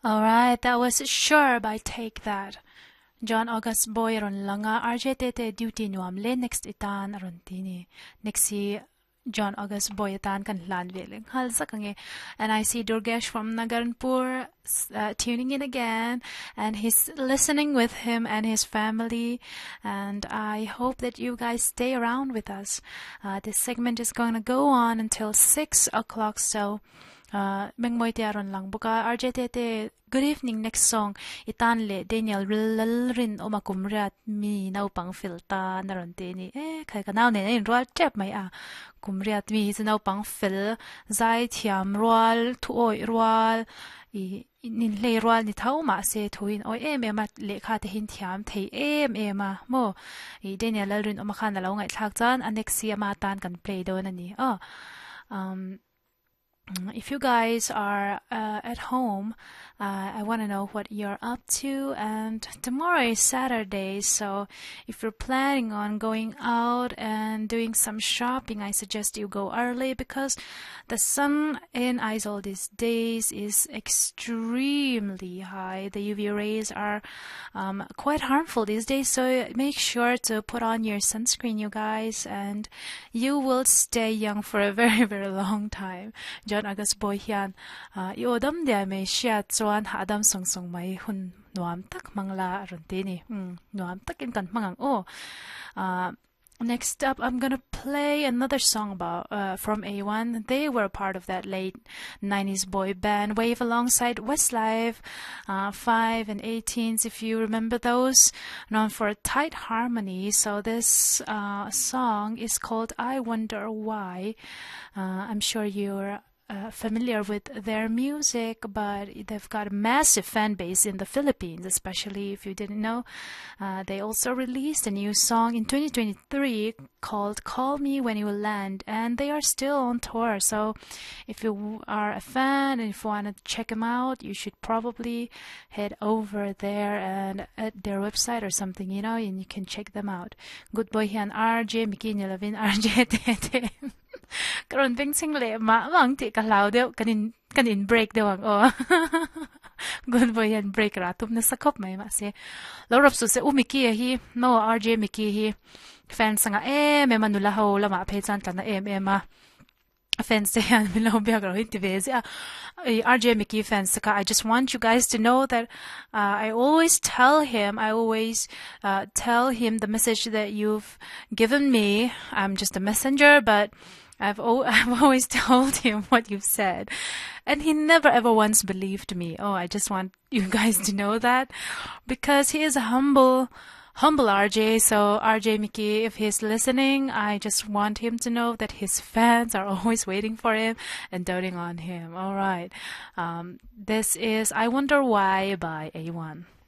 All right, that was Sure by Take That. John August Boy ron langa RJTT duty nuam le next itan ron tini. Next si John August Boy itan kan lan veling hal sakange. And I see Durgesh from Nagaranpur tuning in again, and he's listening with him and his family. And I hope that you guys stay around with us. This segment is going to go on until 6 o'clock, so Mengmoy tiaron lang buka RJTT. Good evening. Next song itan le Daniel rin o makumriat mi na upang filta naron tini kay kanaw ne in roal chep mai kumriat mi na upang fil zai thiam roal tu oi roal I nin le roal ni thau ma se thuin oi em le kha te hin thiam thei em mo I Daniel rin o makhan la ngai thak chan anexia ma tan kan play do na ni if you guys are at home, I want to know what you're up to. And tomorrow is Saturday, so if you're planning on going out and doing some shopping, I suggest you go early because the sun in Aizawl these days is extremely high. The UV rays are quite harmful these days, so make sure to put on your sunscreen, you guys, and you will stay young for a very, very long time. John August Boy hian iodam dia me sha chuan hadam song mai hun nuam tak mangla ronti ni nuam takin kan mangang next up I'm gonna play another song about from A1. They were part of that late 90s boy band Wave alongside Westlife 5 and 18s, if you remember those, known for tight harmony. So this song is called I Wonder Why. I'm sure you're familiar with their music, but they've got a massive fan base in the Philippines, especially if you didn't know. They also released a new song in 2023 called Call Me When You Land, and they are still on tour. So if you are a fan and if you want to check them out, you should probably head over there and at their website or something, and you can check them out. Good boy here, RJ Mickey Nilavin, RJ Tete. Karon bing sing le ma wang ti kalaw deu kanin break deu ang good boy yan break ratum na sakop mai ma se lorop su se umiki hi no RJ Mickey hi fan sanga me manula ho la ma phe chan kan na ma fans say RJ Mickey fans I just want you guys to know that I always tell him the message that you've given me. I'm just a messenger, but I've always told him what you've said, and he never ever once believed me. I just want you guys to know that, because he is a humble RJ. So RJ Mickey, if he's listening, I just want him to know that his fans are always waiting for him and doting on him. All right. This is I Wonder Why by A1.